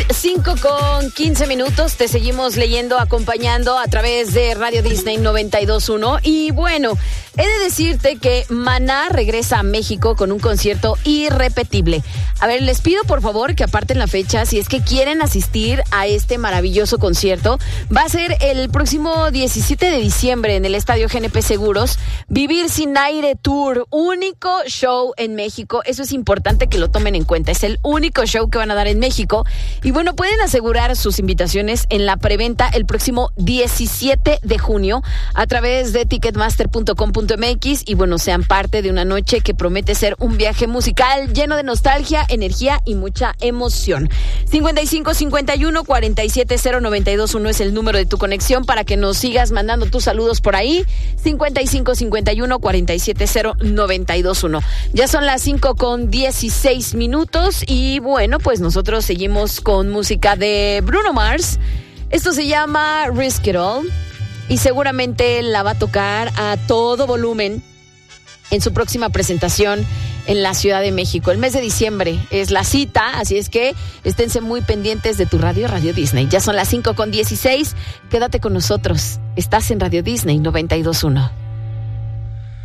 5:15. Te seguimos leyendo, acompañando a través de Radio Disney 92.1. Y bueno, he de decirte que Maná regresa a México con un concierto irrepetible. A ver, les pido por favor que aparten la fecha si es que quieren asistir a este maravilloso concierto. Va a ser el próximo 17 de diciembre en el Estadio GNP Seguros. Vivir sin Aire Tour, único show en México. Eso es importante que lo tomen en cuenta. Es el único show que van a dar en México. Y bueno, pueden asegurar sus invitaciones en la preventa el próximo 17 de junio a través de ticketmaster.com.mx y bueno, sean parte de una noche que promete ser un viaje musical lleno de nostalgia, energía y mucha emoción. 5551-470-921 es el número de tu conexión para que nos sigas mandando tus saludos por ahí. 5551-470-921. Ya son las 5:16 y bueno, pues nosotros seguimos con música de Bruno Mars. Esto se llama Risk It All y seguramente la va a tocar a todo volumen en su próxima presentación en la Ciudad de México. El mes de diciembre es la cita, así es que esténse muy pendientes de tu Radio Disney. Ya son las 5:16. Quédate con nosotros. Estás en Radio Disney 92.1.